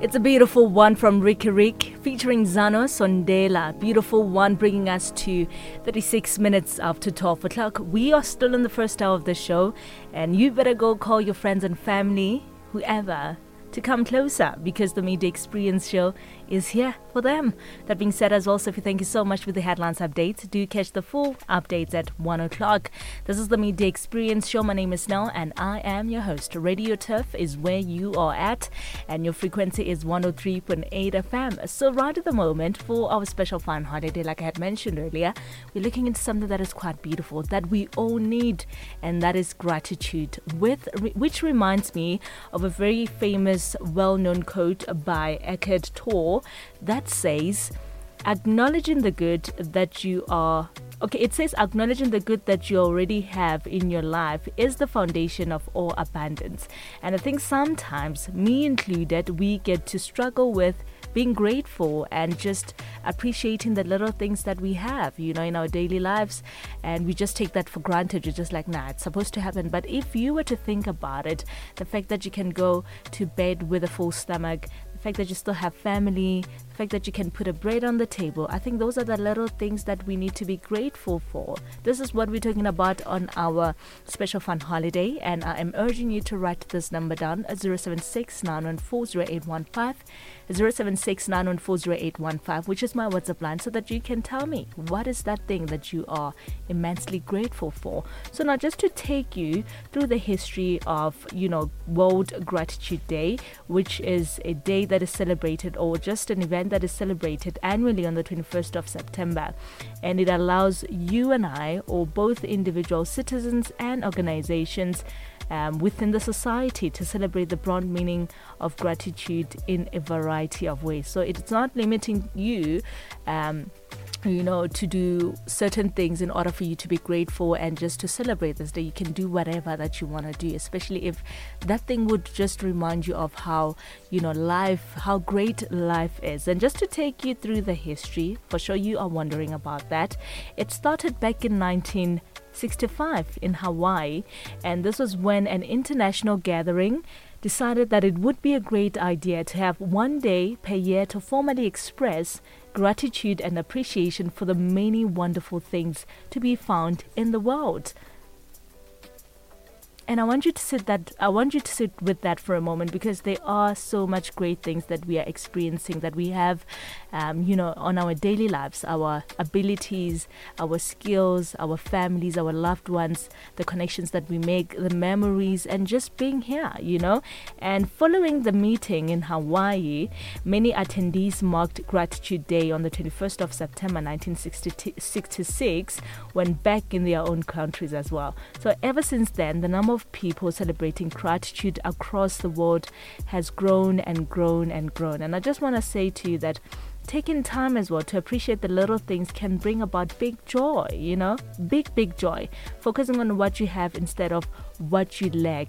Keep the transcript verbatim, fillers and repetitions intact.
It's a beautiful one from Ricky Rick featuring Zano Sondela. Beautiful one, bringing us to thirty-six minutes after twelve o'clock. We are still in the first hour of the show, and you better go call your friends and family, whoever, to come closer, because the Midday Experience show is here for them. That being said, as well, Sophie, thank you so much for the headlines updates. Do catch the full updates at one o'clock. This is the Midday Experience show. My name is Nell, and I am your host. Radio Turf is where you are at, and your frequency is one oh three point eight F M. So right at the moment, for our special fun holiday, like I had mentioned earlier, we're looking into something that is quite beautiful, that we all need, and that is gratitude, with which reminds me of a very famous, well-known quote by Eckhart Tolle that says, acknowledging the good that you are okay it says acknowledging the good that you already have in your life is the foundation of all abundance. And I think sometimes, me included, we get to struggle with being grateful and just appreciating the little things that we have, you know, in our daily lives, and we just take that for granted. You're just like, nah, it's supposed to happen. But if you were to think about it, the fact that you can go to bed with a full stomach, the fact that you still have family, the fact that you can put a bread on the table, I think those are the little things that we need to be grateful for. This is what we're talking about on our special fun holiday, and I am urging you to write this number down at zero seven six nine one four zero eight one five, zero seven six nine one four zero eight one five, which is my WhatsApp line, so that you can tell me what is that thing that you are immensely grateful for. So now, just to take you through the history of, you know, World Gratitude Day, which is a day that is celebrated, or just an event that is celebrated annually on the twenty-first of September, and it allows you and I, or both individual citizens and organizations Um, within the society, to celebrate the broad meaning of gratitude in a variety of ways. So it's not limiting you, um, you know, to do certain things in order for you to be grateful and just to celebrate this day. You can do whatever that you want to do, especially if that thing would just remind you of how, you know, life, how great life is. And just to take you through the history, for sure you are wondering about that. It started back in nineteen sixty-five in Hawaii, and this was when an international gathering decided that it would be a great idea to have one day per year to formally express gratitude and appreciation for the many wonderful things to be found in the world. And I want you to sit that I want you to sit with that for a moment, because there are so much great things that we are experiencing, that we have, um, you know, on our daily lives, our abilities, our skills, our families, our loved ones, the connections that we make, the memories, and just being here, you know. And following the meeting in Hawaii, many attendees marked Gratitude Day on the twenty-first of September nineteen sixty-six, when back in their own countries as well. So ever since then, the number of people celebrating gratitude across the world has grown and grown and grown. And I just want to say to you that taking time as well to appreciate the little things can bring about big joy, you know, big, big joy. Focusing on what you have instead of what you lack